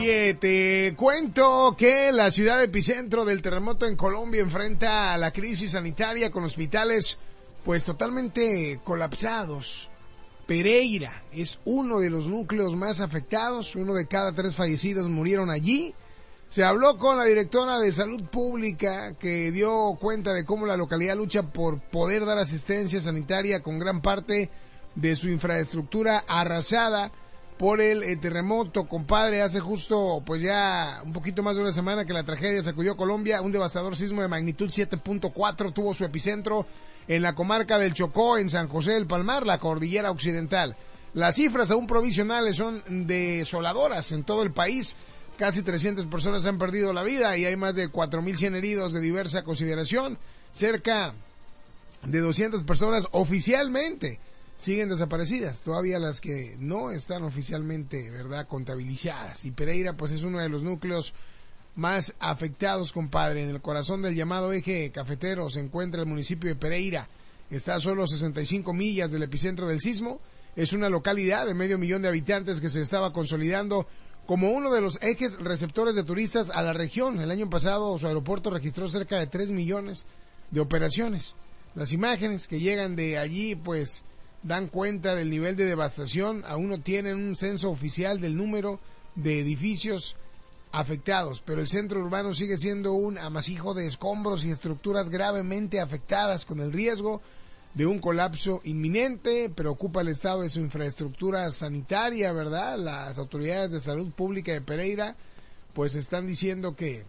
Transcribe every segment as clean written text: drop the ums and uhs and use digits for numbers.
Oye, te cuento que la ciudad epicentro del terremoto en Colombia enfrenta a la crisis sanitaria con hospitales pues totalmente colapsados. Pereira es uno de los núcleos más afectados, 1 de cada 3 fallecidos murieron allí. Se habló con la directora de Salud Pública que dio cuenta de cómo la localidad lucha por poder dar asistencia sanitaria con gran parte de su infraestructura arrasada por el terremoto, compadre. Hace justo pues ya un poquito más de una semana que la tragedia sacudió Colombia. Un devastador sismo de magnitud 7.4 tuvo su epicentro en la comarca del Chocó, en San José del Palmar, la cordillera occidental. Las cifras aún provisionales son desoladoras en todo el país. Casi 300 personas han perdido la vida y hay más de 4.100 heridos de diversa consideración. Cerca de 200 personas oficialmente siguen desaparecidas, todavía las que no están oficialmente, ¿verdad?, contabilizadas. Y Pereira pues es uno de los núcleos más afectados, compadre. En el corazón del llamado eje cafetero se encuentra el municipio de Pereira. Está a solo 65 millas del epicentro del sismo. Es una localidad de 500,000 de habitantes que se estaba consolidando como uno de los ejes receptores de turistas a la región. El año pasado su aeropuerto registró cerca de 3 millones de operaciones. Las imágenes que llegan de allí pues dan cuenta del nivel de devastación. Aún no tienen un censo oficial del número de edificios afectados, pero el centro urbano sigue siendo un amasijo de escombros y estructuras gravemente afectadas, con el riesgo de un colapso inminente. Preocupa el estado de su infraestructura sanitaria, ¿verdad? Las autoridades de salud pública de Pereira pues están diciendo que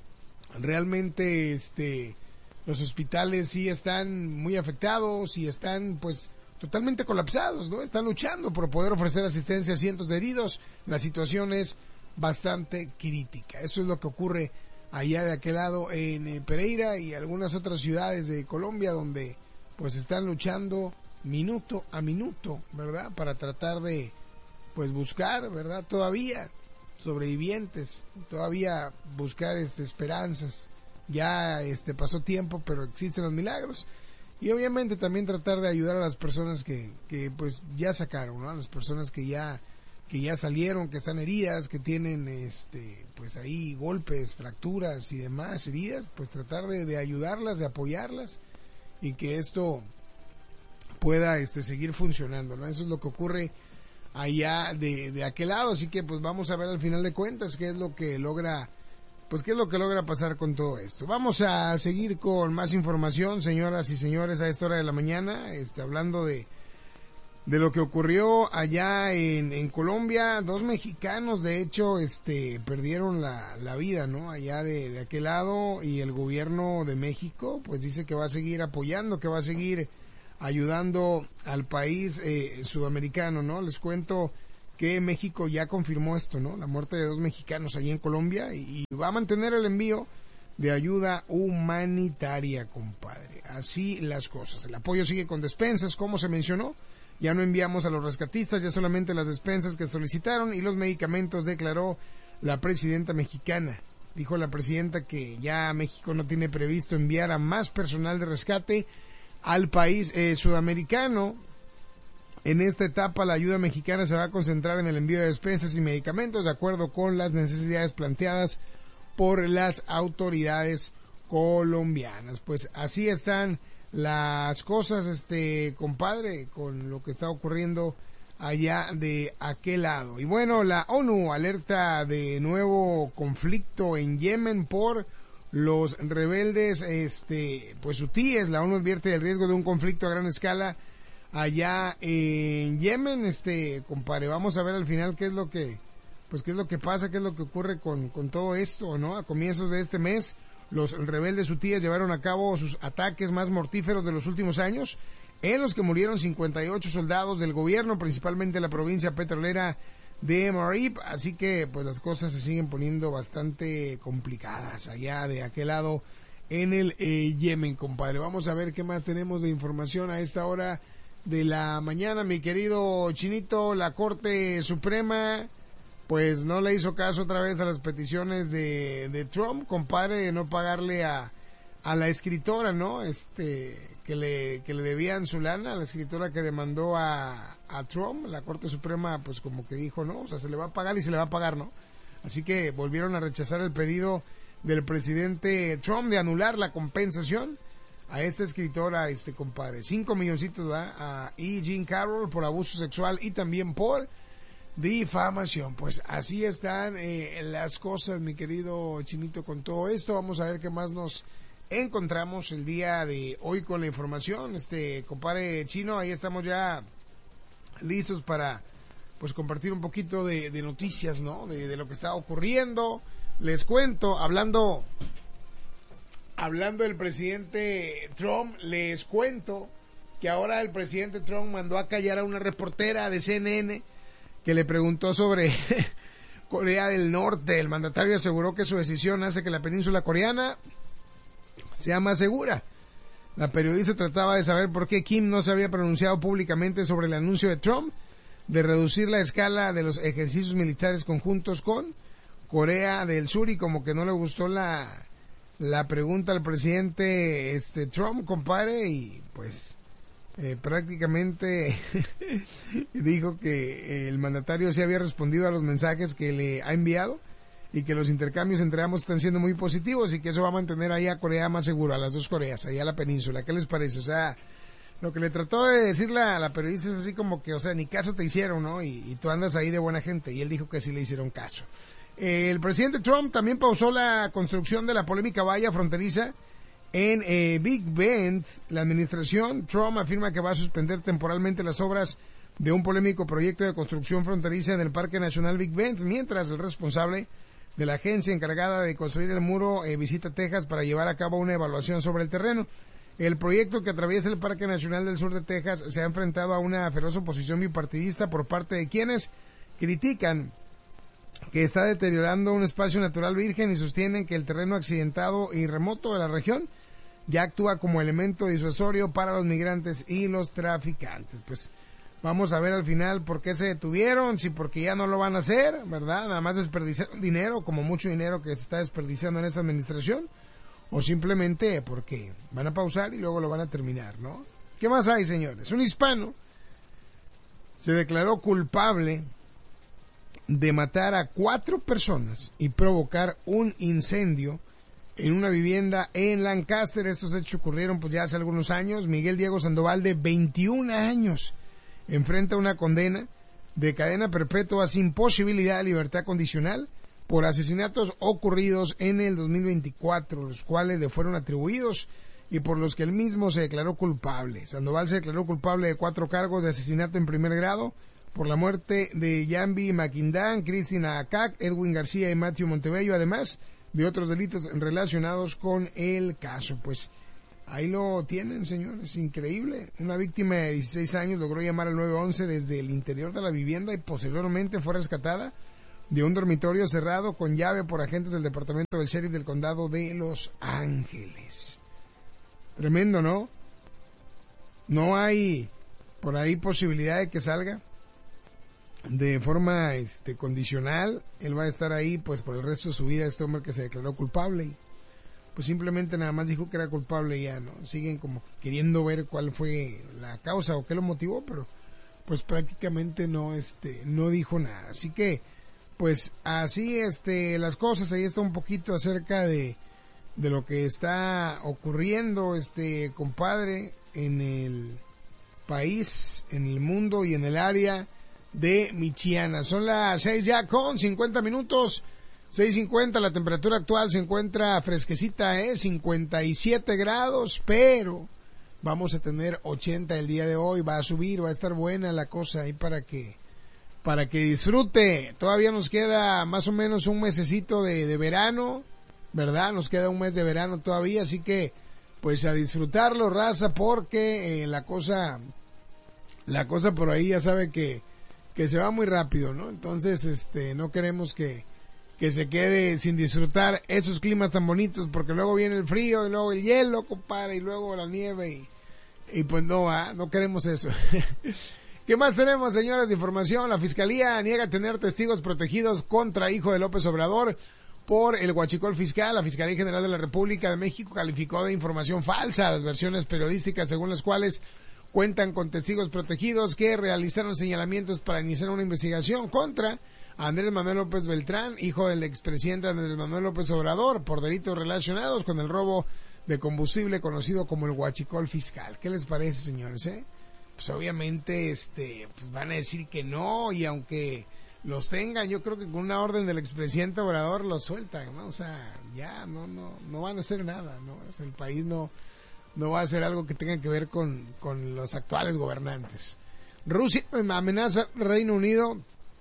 realmente los hospitales sí están muy afectados y están pues totalmente colapsados, ¿no? Están luchando por poder ofrecer asistencia a cientos de heridos. La situación es bastante crítica. Eso es lo que ocurre allá de aquel lado en Pereira y algunas otras ciudades de Colombia, donde pues están luchando minuto a minuto, ¿verdad?, para tratar de pues buscar, ¿verdad?, todavía sobrevivientes, todavía buscar esperanzas. Ya pasó tiempo, pero existen los milagros. Y obviamente también tratar de ayudar a las personas que pues ya sacaron, ¿no? A las personas que ya salieron, que están heridas, que tienen pues ahí golpes, fracturas y demás heridas, pues tratar de ayudarlas, de apoyarlas y que esto pueda seguir funcionando, ¿no? Eso es lo que ocurre allá de aquel lado. Así que pues vamos a ver al final de cuentas qué es lo que logra pasar con todo esto. Vamos a seguir con más información, señoras y señores, a esta hora de la mañana, hablando de lo que ocurrió allá en Colombia. 2 mexicanos, de hecho, perdieron la vida, ¿no?, allá de aquel lado, y el gobierno de México, pues dice que va a seguir apoyando, que va a seguir ayudando al país sudamericano, ¿no? Les cuento que México ya confirmó esto, ¿no?, la muerte de 2 mexicanos allí en Colombia, y va a mantener el envío de ayuda humanitaria, compadre. Así las cosas. El apoyo sigue con despensas, como se mencionó. Ya no enviamos a los rescatistas, ya solamente las despensas que solicitaron y los medicamentos, declaró la presidenta mexicana. Dijo la presidenta que ya México no tiene previsto enviar a más personal de rescate al país sudamericano. En esta etapa la ayuda mexicana se va a concentrar en el envío de despensas y medicamentos de acuerdo con las necesidades planteadas por las autoridades colombianas. Pues así están las cosas, compadre, con lo que está ocurriendo allá de aquel lado. Y bueno, la ONU alerta de nuevo conflicto en Yemen por los rebeldes pues hutíes. La ONU advierte del riesgo de un conflicto a gran escala allá en Yemen. Compadre, vamos a ver al final qué es lo que pasa, qué es lo que ocurre con todo esto, ¿no? A comienzos de este mes, los rebeldes hutíes llevaron a cabo sus ataques más mortíferos de los últimos años, en los que murieron 58 soldados del gobierno, principalmente en la provincia petrolera de Marib. Así que pues las cosas se siguen poniendo bastante complicadas allá de aquel lado en el Yemen, compadre. Vamos a ver qué más tenemos de información a esta hora de la mañana, mi querido Chinito. La Corte Suprema pues no le hizo caso otra vez a las peticiones de Trump, compadre, de no pagarle a la escritora, ¿no? Que le debían su lana, a la escritora que demandó a Trump. La Corte Suprema pues como que dijo, no, o sea, se le va a pagar y se le va a pagar, ¿no? Así que volvieron a rechazar el pedido del presidente Trump de anular la compensación a esta escritora, a este compadre. 5 milloncitos, ¿verdad? A E. Jean Carroll por abuso sexual y también por difamación. Pues así están las cosas, mi querido Chinito, con todo esto. Vamos a ver qué más nos encontramos el día de hoy con la información. Compadre Chino, ahí estamos ya listos para pues compartir un poquito de noticias, ¿no? De lo que está ocurriendo. Les cuento, hablando del presidente Trump, les cuento que ahora el presidente Trump mandó a callar a una reportera de CNN que le preguntó sobre Corea del Norte. El mandatario aseguró que su decisión hace que la península coreana sea más segura. La periodista trataba de saber por qué Kim no se había pronunciado públicamente sobre el anuncio de Trump de reducir la escala de los ejercicios militares conjuntos con Corea del Sur, y como que no le gustó la pregunta al presidente Trump, compadre, y pues prácticamente dijo que el mandatario sí había respondido a los mensajes que le ha enviado y que los intercambios entre ambos están siendo muy positivos y que eso va a mantener ahí a Corea más seguro, a las dos Coreas, ahí a la península. ¿Qué les parece? O sea, lo que le trató de decir la periodista es así como que, o sea, ni caso te hicieron, ¿no? Y tú andas ahí de buena gente, y él dijo que sí le hicieron caso. El presidente Trump también pausó la construcción de la polémica valla fronteriza en Big Bend. La administración Trump afirma que va a suspender temporalmente las obras de un polémico proyecto de construcción fronteriza en el Parque Nacional Big Bend, mientras el responsable de la agencia encargada de construir el muro visita Texas para llevar a cabo una evaluación sobre el terreno. El proyecto, que atraviesa el Parque Nacional del Sur de Texas, se ha enfrentado a una feroz oposición bipartidista por parte de quienes critican que está deteriorando un espacio natural virgen y sostienen que el terreno accidentado y remoto de la región ya actúa como elemento disuasorio para los migrantes y los traficantes. Pues vamos a ver al final por qué se detuvieron, si porque ya no lo van a hacer, ¿verdad? Nada más desperdiciaron dinero, como mucho dinero que se está desperdiciando en esta administración, o simplemente porque van a pausar y luego lo van a terminar, ¿no? ¿Qué más hay, señores? Un hispano se declaró culpable de matar a 4 personas y provocar un incendio en una vivienda en Lancaster. Estos hechos ocurrieron pues ya hace algunos años. Miguel Diego Sandoval, de 21 años, enfrenta una condena de cadena perpetua sin posibilidad de libertad condicional por asesinatos ocurridos en el 2024, los cuales le fueron atribuidos y por los que él mismo se declaró culpable. Sandoval se declaró culpable de 4 cargos de asesinato en primer grado por la muerte de Yambi Maquindán, Cristina Acac, Edwin García y Matthew Montebello, además de otros delitos relacionados con el caso. Pues ahí lo tienen, señores, increíble. Una víctima de 16 años logró llamar al 911 desde el interior de la vivienda y posteriormente fue rescatada de un dormitorio cerrado con llave por agentes del departamento del sheriff del condado de Los Ángeles. Tremendo, ¿no? No hay por ahí posibilidad de que salga de forma condicional. Él va a estar ahí pues por el resto de su vida, este hombre que se declaró culpable, y pues simplemente nada más dijo que era culpable y ya, ¿no? Siguen como queriendo ver cuál fue la causa o qué lo motivó, pero pues prácticamente no dijo nada. Así que pues así las cosas. Ahí está un poquito acerca de lo que está ocurriendo, compadre, en el país, en el mundo y en el área de Michiana. Son las 6 ya con 50 minutos, 6:50, la temperatura actual se encuentra fresquecita, 57 grados, pero vamos a tener 80 el día de hoy, va a subir, va a estar buena la cosa ahí para que disfrute. Todavía nos queda más o menos un mesecito de verano, ¿verdad? Nos queda un mes de verano todavía, así que pues a disfrutarlo, raza, porque la cosa por ahí ya sabe que se va muy rápido, ¿no? Entonces, no queremos que se quede sin disfrutar esos climas tan bonitos, porque luego viene el frío y luego el hielo, compadre, y luego la nieve y pues no queremos eso. ¿Qué más tenemos, señores, de información? La Fiscalía niega tener testigos protegidos contra hijo de López Obrador por el huachicol fiscal. La Fiscalía General de la República de México calificó de información falsa las versiones periodísticas según las cuales cuentan con testigos protegidos que realizaron señalamientos para iniciar una investigación contra Andrés Manuel López Beltrán, hijo del expresidente Andrés Manuel López Obrador, por delitos relacionados con el robo de combustible conocido como el huachicol fiscal. ¿Qué les parece, señores? Pues obviamente pues van a decir que no, y aunque los tengan, yo creo que con una orden del expresidente Obrador los sueltan, ¿no? O sea, ya no van a hacer nada, ¿no? O sea, el país no va a hacer algo que tenga que ver con los actuales gobernantes. Rusia amenaza Reino Unido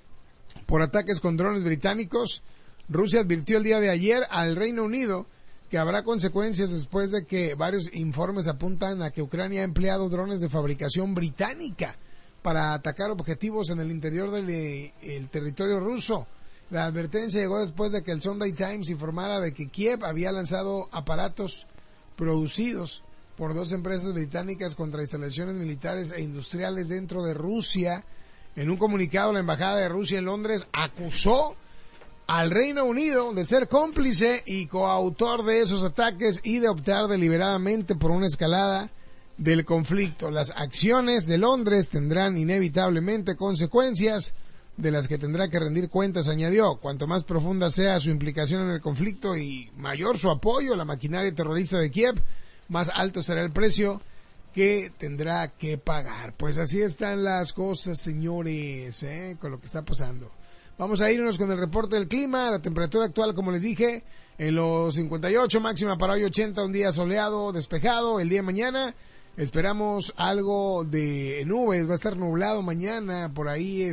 por ataques con drones británicos. Rusia advirtió el día de ayer al Reino Unido que habrá consecuencias después de que varios informes apuntan a que Ucrania ha empleado drones de fabricación británica para atacar objetivos en el interior del territorio ruso. La advertencia llegó después de que el Sunday Times informara de que Kiev había lanzado aparatos producidos por 2 empresas británicas contra instalaciones militares e industriales dentro de Rusia. En un comunicado, la Embajada de Rusia en Londres acusó al Reino Unido de ser cómplice y coautor de esos ataques y de optar deliberadamente por una escalada del conflicto. Las acciones de Londres tendrán inevitablemente consecuencias de las que tendrá que rendir cuentas, añadió. Cuanto más profunda sea su implicación en el conflicto y mayor su apoyo a la maquinaria terrorista de Kiev, más alto será el precio que tendrá que pagar. Pues así están las cosas, señores, con lo que está pasando. Vamos a irnos con el reporte del clima. La temperatura actual, como les dije, en los 58, máxima para hoy 80, un día soleado, despejado. El día de mañana esperamos algo de nubes, va a estar nublado mañana, por ahí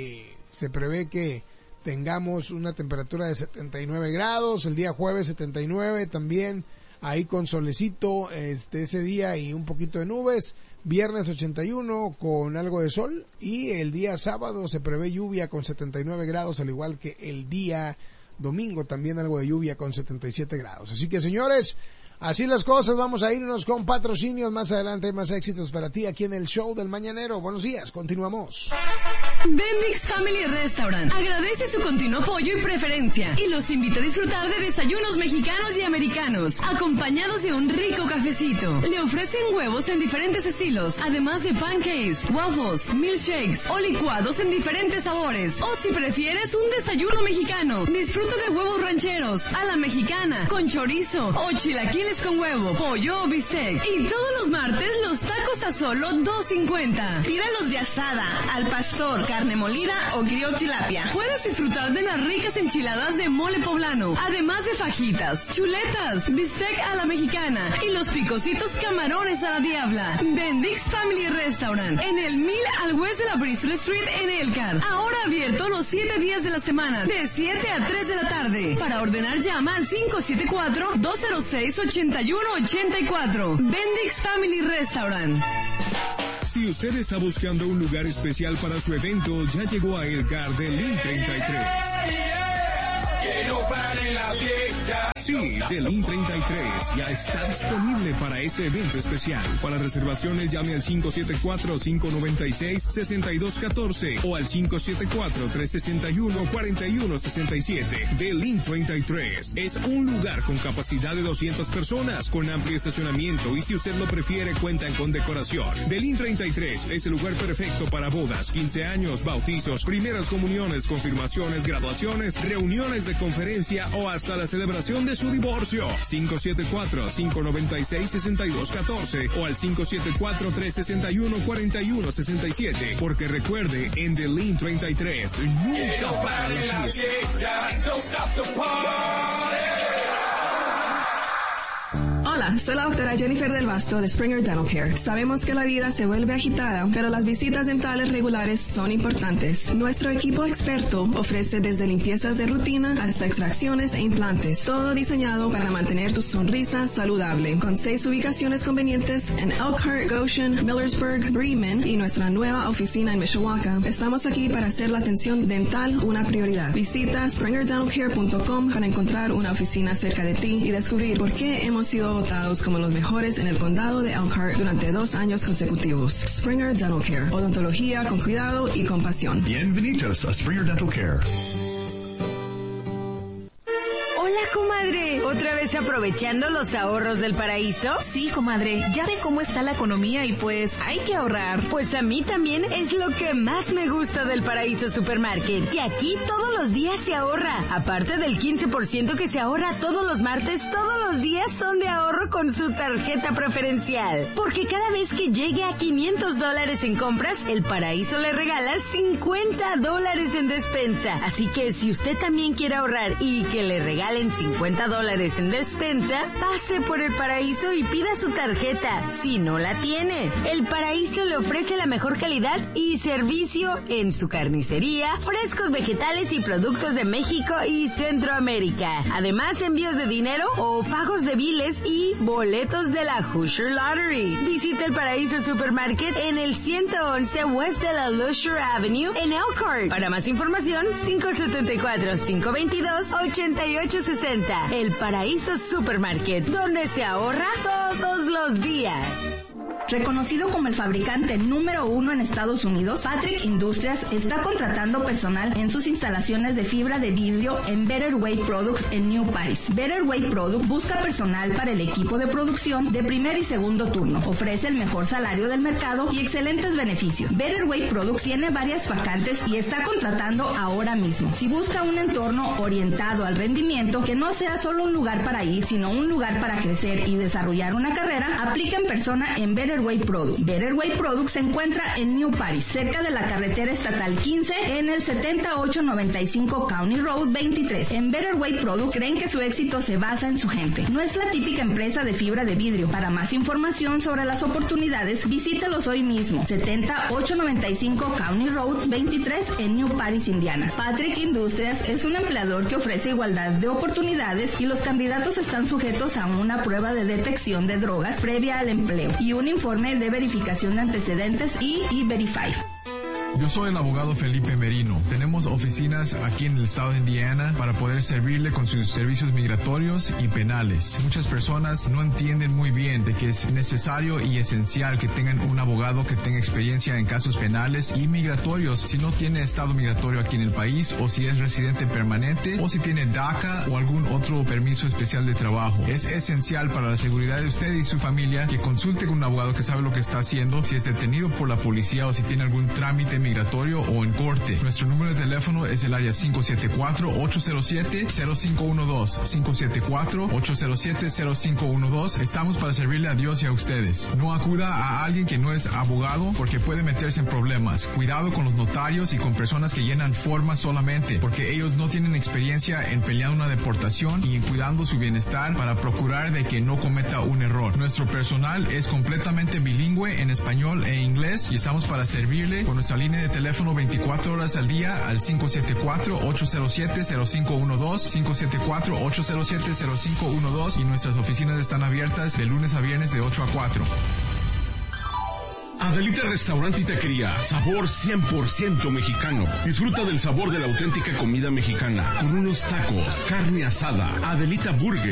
se prevé que tengamos una temperatura de 79 grados, el día jueves 79 también, ahí con solecito ese día y un poquito de nubes. Viernes 81 con algo de sol, y el día sábado se prevé lluvia con 79 grados, al igual que el día domingo también algo de lluvia con 77 grados. Así que, señores, así las cosas. Vamos a irnos con patrocinios. Más adelante hay más éxitos para ti aquí en el show del Mañanero. Buenos días, continuamos. Bendix Family Restaurant agradece su continuo apoyo y preferencia y los invita a disfrutar de desayunos mexicanos y americanos, acompañados de un rico cafecito. Le ofrecen huevos en diferentes estilos, además de pancakes, waffles, milkshakes o licuados en diferentes sabores. O si prefieres un desayuno mexicano, disfruta de huevos rancheros, a la mexicana, con chorizo o chilaquiles con huevo, pollo o bistec. Y todos los martes los tacos a solo $2.50. Pídalos de asada, al pastor, carne molida o grill tilapia. Puedes disfrutar de las ricas enchiladas de mole poblano, además de fajitas, chuletas, bistec a la mexicana y los picositos camarones a la diabla. Bendix Family Restaurant, en el 1000 al West de la Bristol Street en Elkhart. Ahora abierto los 7 días de la semana, de 7 a 3 de la tarde. Para ordenar, llama al 574-206-8184. Bendix Family Restaurant. Si usted está buscando un lugar especial para su evento, ya llegó a Elkhart The Link 33. Sí, The Link 33 ya está disponible para ese evento especial. Para reservaciones llame al 574-596-6214 o al 574-361-4167. The Link 33 es un lugar con capacidad de 200 personas, con amplio estacionamiento, y si usted lo prefiere, cuentan con decoración. The Link 33 es el lugar perfecto para bodas, 15 años, bautizos, primeras comuniones, confirmaciones, graduaciones, reuniones de conferencia o hasta la celebración de su divorcio. 574-596-6214 o al 574-361-4167. Porque recuerde, en The Link 33 nunca para la fiesta. Hola, soy la doctora Jennifer del Basto de Springer Dental Care. Sabemos que la vida se vuelve agitada, pero las visitas dentales regulares son importantes. Nuestro equipo experto ofrece desde limpiezas de rutina hasta extracciones e implantes, todo diseñado para mantener tu sonrisa saludable. Con 6 ubicaciones convenientes en Elkhart, Goshen, Millersburg, Bremen y nuestra nueva oficina en Mishawaka, estamos aquí para hacer la atención dental una prioridad. Visita springerdentalcare.com para encontrar una oficina cerca de ti y descubrir por qué hemos sido votados como los mejores en el condado de Elkhart durante 2 años consecutivos. Springer Dental Care, odontología con cuidado y compasión. Bienvenidos a Springer Dental Care. Hola, comadre. ¿Otra vez aprovechando los ahorros del paraíso? Sí, comadre. Ya ve cómo está la economía y pues hay que ahorrar. Pues a mí también es lo que más me gusta del Paraíso Supermarket, que aquí todos los días se ahorra. Aparte del 15% que se ahorra todos los martes, todos los días son de ahorro con su tarjeta preferencial. Porque cada vez que llegue a $500 en compras, el Paraíso le regala $50 en despensa. Así que si usted también quiere ahorrar y que le regalen $50 en despensa, pase por el Paraíso y pida su tarjeta, si no la tiene. El Paraíso le ofrece la mejor calidad y servicio en su carnicería, frescos vegetales y productos de México y Centroamérica. Además, envíos de dinero o pagos de biles y boletos de la Hoosier Lottery. Visita el Paraíso Supermarket en el 111 West de la Lusher Avenue en Elkhart. Para más información, 574-522-8860. El Paraíso Supermarket, donde se ahorra todos los días. Reconocido como el fabricante número 1 en Estados Unidos, Patrick Industries está contratando personal en sus instalaciones de fibra de vidrio en Better Way Products en New Paris. Better Way Products busca personal para el equipo de producción de primer y segundo turno. Ofrece el mejor salario del mercado y excelentes beneficios. Better Way Products tiene varias vacantes y está contratando ahora mismo. Si busca un entorno orientado al rendimiento, que no sea solo un lugar para ir, sino un lugar para crecer y desarrollar una carrera, aplica en persona en Better Way Products. Better Way Products se encuentra en New Paris, cerca de la carretera estatal 15, en el 7895 County Road 23. En Better Way Products creen que su éxito se basa en su gente. No es la típica empresa de fibra de vidrio. Para más información sobre las oportunidades, visítelos hoy mismo. 7895 County Road 23 en New Paris, Indiana. Patrick Industries es un empleador que ofrece igualdad de oportunidades y los candidatos están sujetos a una prueba de detección de drogas previa al empleo y un informe de verificación de antecedentes y E-Verify. Yo soy el abogado Felipe Merino. Tenemos oficinas aquí en el estado de Indiana para poder servirle con sus servicios migratorios y penales. Muchas personas no entienden muy bien de que es necesario y esencial que tengan un abogado que tenga experiencia en casos penales y migratorios si no tiene estado migratorio aquí en el país o si es residente permanente o si tiene DACA o algún otro permiso especial de trabajo. Es esencial para la seguridad de usted y su familia que consulte con un abogado que sabe lo que está haciendo, si es detenido por la policía o si tiene algún trámite migratorio o en corte. Nuestro número de teléfono es el área 574-807-0512. 574-807-0512. Estamos para servirle a Dios y a ustedes. No acuda a alguien que no es abogado porque puede meterse en problemas. Cuidado con los notarios y con personas que llenan formas solamente porque ellos no tienen experiencia en pelear una deportación y en cuidando su bienestar para procurar de que no cometa un error. Nuestro personal es completamente bilingüe en español e inglés y estamos para servirle con nuestra línea de teléfono 24 horas al día al 574-807-0512, 574-807-0512 y nuestras oficinas están abiertas de lunes a viernes de 8 a 4. Adelita Restaurante y Taquería, sabor 100% mexicano. Disfruta del sabor de la auténtica comida mexicana, con unos tacos, carne asada, Adelita Burger,